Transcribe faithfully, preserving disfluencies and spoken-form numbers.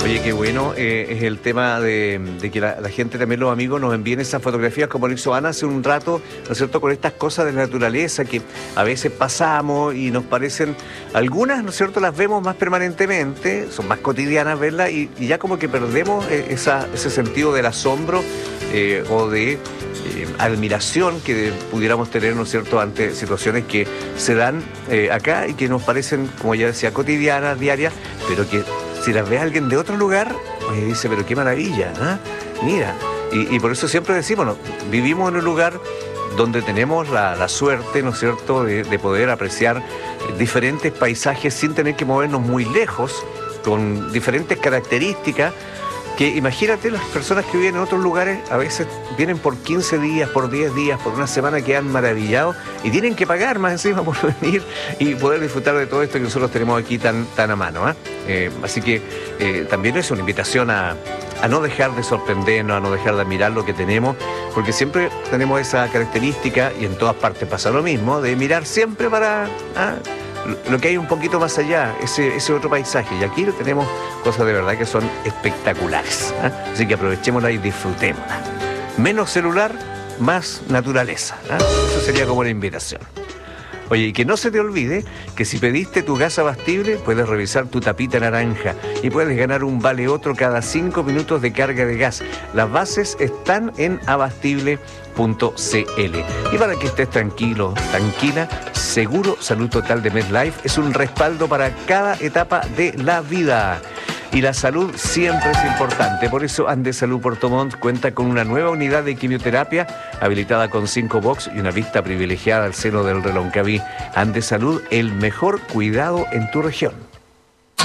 Oye, qué bueno, eh, es el tema de, de que la, la gente, también los amigos, nos envíen esas fotografías como lo hizo Ana hace un rato, ¿no es cierto?, con estas cosas de la naturaleza que a veces pasamos y nos parecen, algunas, ¿no es cierto?, las vemos más permanentemente, son más cotidianas verlas y, y ya como que perdemos eh, esa, ese sentido del asombro eh, o de eh, admiración que pudiéramos tener, ¿no es cierto?, ante situaciones que se dan eh, acá y que nos parecen, como ya decía, cotidianas, diarias, pero que si las ve alguien de otro lugar, oye, dice, pero qué maravilla, ¿eh? Mira. Y, y por eso siempre decimos, ¿no?, vivimos en un lugar donde tenemos la, la suerte, ¿no es cierto?, de, de poder apreciar diferentes paisajes sin tener que movernos muy lejos, con diferentes características, que imagínate, las personas que viven en otros lugares a veces vienen por quince días, por diez días, por una semana, quedan maravillados y tienen que pagar más encima por venir y poder disfrutar de todo esto que nosotros tenemos aquí tan, tan a mano, ¿eh? Eh, así que eh, también es una invitación a, a no dejar de sorprendernos, a no dejar de admirar lo que tenemos, porque siempre tenemos esa característica, y en todas partes pasa lo mismo, de mirar siempre para ¿ah? lo que hay un poquito más allá, ese, ese otro paisaje. Y aquí tenemos cosas de verdad que son espectaculares, ¿eh? Así que aprovechémosla y disfrutémosla. Menos celular, más naturaleza, ¿eh? Eso sería como la invitación. Oye, y que no se te olvide que si pediste tu gas abastible, puedes revisar tu tapita naranja y puedes ganar un vale otro cada cinco minutos de carga de gas. Las bases están en abastible punto c l. Y para que estés tranquilo, tranquila, Seguro Salud Total de MedLife es un respaldo para cada etapa de la vida. Y la salud siempre es importante. Por eso Andesalud Puerto Montt cuenta con una nueva unidad de quimioterapia habilitada con cinco box y una vista privilegiada al seno del Reloncaví. Andesalud, el mejor cuidado en tu región.